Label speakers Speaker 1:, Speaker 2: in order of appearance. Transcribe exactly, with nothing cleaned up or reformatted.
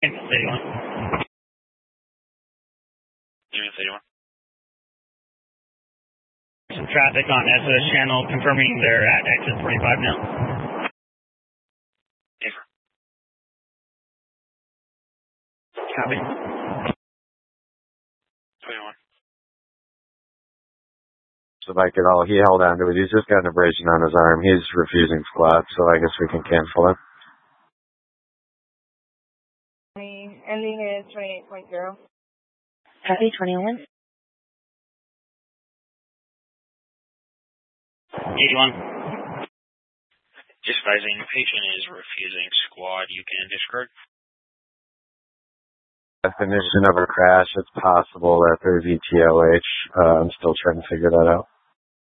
Speaker 1: thirty-one.
Speaker 2: Unit thirty-one.
Speaker 1: Some traffic on S O S channel confirming they're at exit forty-five now.
Speaker 2: Yes, sir.
Speaker 1: Copy.
Speaker 2: twenty-one.
Speaker 3: So Mike at all, he held on to it. He's just got an abrasion on his arm. He's refusing squat, so I guess we can cancel him.
Speaker 4: Ending is twenty-eight point zero.
Speaker 5: Copy, twenty-one.
Speaker 1: eighty-one.
Speaker 2: Just advising, the patient is refusing squad. You can discard.
Speaker 3: Definition of a crash, it's possible that there's E T L H. Uh, I'm still trying to figure that out.